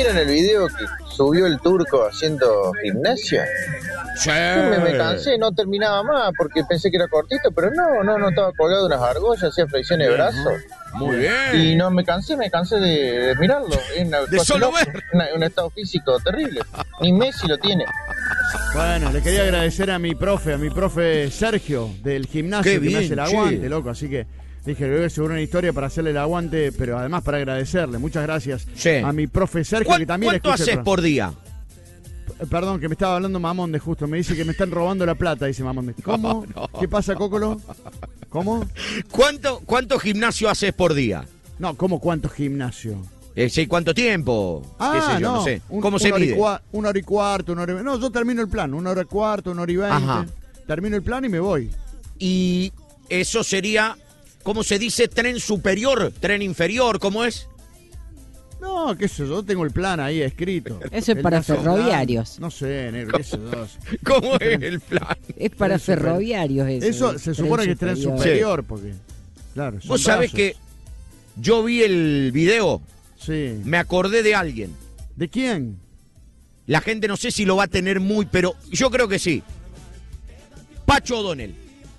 vieron el video que subió el turco haciendo gimnasia? Sí. Me cansé, no terminaba más porque pensé que era cortito, pero no, estaba colgado de unas argollas, hacía flexiones de brazos. Muy bien. Y no me cansé de mirarlo. Es una De cosa solo loca, ver. un estado físico terrible. Ni Messi lo tiene. Bueno, le quería agradecer a mi profe Sergio del gimnasio. Qué que bien, me hace el aguante, che. loco. Así que dije, le voy a asegurar una historia para hacerle el aguante, pero además para agradecerle. Muchas gracias Sí. a mi profe Sergio, que también ¿Cuánto escucha el haces por día? Perdón, que me estaba hablando Mamonde justo. Me dice que me están robando la plata, dice Mamonde. ¿Cómo? No. ¿Qué pasa, Cócolo? ¿Cómo? ¿Cuánto gimnasio haces por día? No, ¿cómo cuánto gimnasio? Sí, ¿cuánto tiempo? ¿Qué sé yo? No sé. ¿Cómo se mide? Una hora y cuarto, una hora y... No, yo termino el plan. 1 hora y cuarto, 1 hora y 20. Ajá. Termino el plan y me voy. Y eso sería, ¿cómo se dice? ¿Tren superior? ¿Tren inferior? ¿Cómo es? No, qué sé yo, tengo el plan ahí escrito. Eso es El para nacional. ferroviarios. No sé, negro, qué sé yo. ¿Cómo es el plan? Es para Tren superior. ferroviarios eso. Eso se supone que es tren superior, porque... Claro, son Vos sabés brazos. que yo vi el video, Sí. me acordé de alguien. ¿De quién? La gente no sé si lo va a tener muy, pero yo creo que sí. Pacho O'Donnell.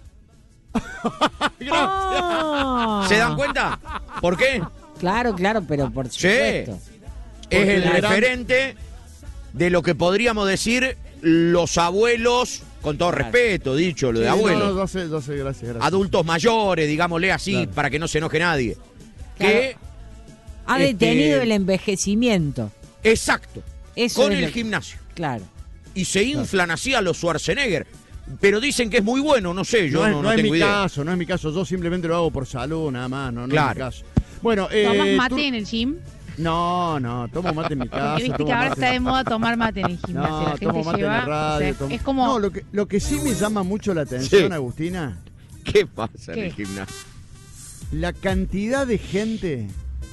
Ah. ¿Se dan cuenta? ¿Por qué? Claro, pero por Sí. supuesto. Es el la gran- referente de lo que podríamos decir los abuelos, con todo Claro. respeto, dicho, lo de Sí, abuelos. No, yo sé, gracias. Adultos mayores, digámosle así, Claro. para que no se enoje nadie. Claro. Que, Ha detenido el envejecimiento. exacto, Eso con es el lo- gimnasio. Claro. Y se inflan así a los Schwarzenegger. Pero dicen que es muy bueno, no sé, yo no es tengo mi idea. caso, no es mi caso. Yo simplemente lo hago por salud, nada más. No Claro. es mi caso. Bueno, ¿Tomas tú- mate en el gym? No, tomo mate en mi casa. Porque viste tomo que ahora mate- está de moda tomar mate en el gimnasio. No, La gente tomo mate lleva. en la radio. o sea, tomo- es como. No, lo que sí me llama mucho la atención, Sí. Agustina, ¿Qué pasa en ¿Qué? el gimnasio? la cantidad de gente.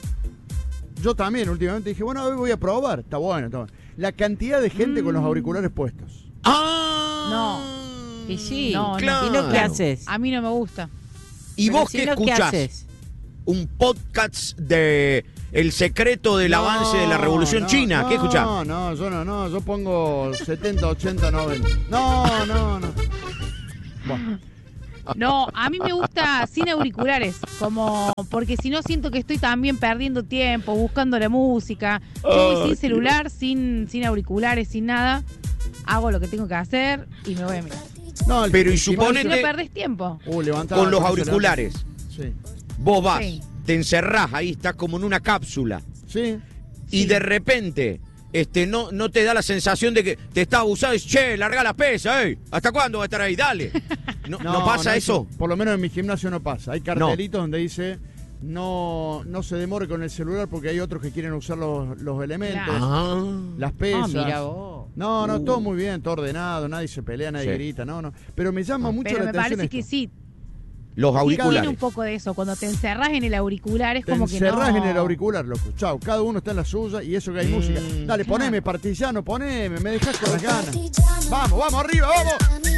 Yo también últimamente dije, bueno, hoy voy a probar. Está bueno. La cantidad de gente con los auriculares puestos. ¡Ah! Y sí. No, claro. ¿Y no qué haces? A mí no me gusta. ¿Y Pero vos si qué no, escuchás? haces? Un podcast de El secreto del avance de la revolución china. ¿Qué escuchás? No, yo pongo 70, 80, 90. No. Bueno, No, a mí me gusta sin auriculares, como porque si no siento que estoy también perdiendo tiempo buscando la música. Yo voy sin celular, sin auriculares, sin nada. Hago lo que tengo que hacer y me voy a mirar. no, Pero y Si no suponete perdés tiempo. levantaba con los el auriculares. Sí. Vos vas, Sí. te encerrás, ahí estás como en una cápsula. Sí. Y de repente no te da la sensación de que te está abusando y dices, che, larga la pesa, ¿hasta cuándo va a estar ahí? Dale. ¿No pasa eso? Por lo menos en mi gimnasio no pasa. Hay cartelitos donde dice no se demore con el celular porque hay otros que quieren usar los elementos, Claro. las pesas. mira vos. No, todo muy bien, todo ordenado, nadie se pelea, nadie Sí. grita, no. Pero me llama mucho Pero la me atención parece que esto. sí. Los Sí, tiene auriculares. un poco de eso. Cuando te encerrás en el auricular es Te como que encerrás no. en el auricular, loco. Chau, cada uno está en la suya y eso que hay música. Dale, poneme, partillano, poneme, me dejás con las ganas. Vamos, arriba, vamos.